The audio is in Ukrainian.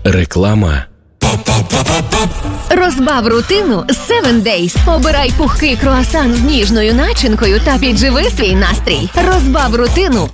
Реклама. Розбав рутину 7 Days. Обирай пухкий круасан з ніжною начинкою та підживи свій настрій. Розбав рутину